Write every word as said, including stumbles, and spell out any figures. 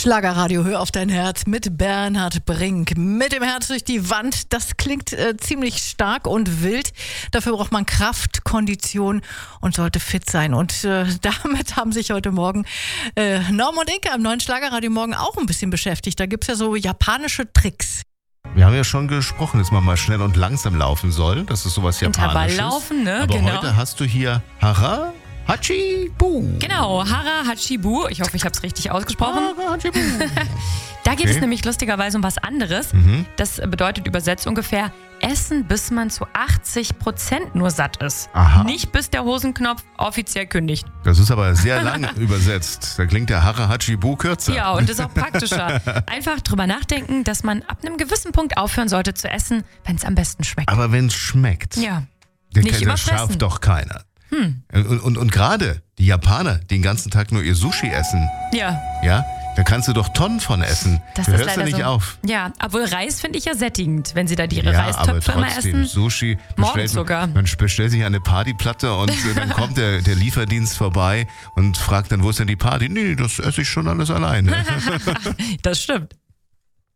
Schlagerradio, hör auf dein Herz mit Bernhard Brink. Mit dem Herz durch die Wand, das klingt äh, ziemlich stark und wild. Dafür braucht man Kraft, Kondition und sollte fit sein. Und äh, damit haben sich heute Morgen äh, Norm und Inke am neuen Schlagerradio morgen auch ein bisschen beschäftigt. Da gibt's ja so japanische Tricks. Wir haben ja schon gesprochen, dass man mal schnell und langsam laufen soll. Das ist sowas Japanisches. Intervalllaufen, ne? Aber genau. heute hast du hier Hara Hachibu. Genau, Hara Hachibu. Ich hoffe, ich habe es richtig ausgesprochen. Hara Hachibu. Da geht Okay. es nämlich lustigerweise um was anderes. Mhm. Das bedeutet übersetzt ungefähr Essen, bis man zu achtzig Prozent nur satt ist. Aha. Nicht bis der Hosenknopf offiziell kündigt. Das ist aber sehr lang übersetzt. Da klingt der Hara Hachibu kürzer. Ja, und ist auch praktischer. Einfach drüber nachdenken, dass man ab einem gewissen Punkt aufhören sollte zu essen, wenn es am besten schmeckt. Aber wenn es schmeckt, Ja, den nicht kann, das überfressen. schafft doch keiner. Hm. Und, und, und gerade die Japaner, die den ganzen Tag nur ihr Sushi essen, Ja, ja, da kannst du doch Tonnen von essen. das du ist hörst ja leider nicht so. auf. Ja, obwohl Reis finde ich ja sättigend, wenn sie da ihre Ja, aber Reistöpfe immer trotzdem, essen. Sushi, Morgens bestellt, sogar. man bestellt sich eine Partyplatte und äh, dann kommt der, der Lieferdienst vorbei und fragt dann, wo ist denn die Party? Nee, das esse ich schon alles alleine. Das stimmt.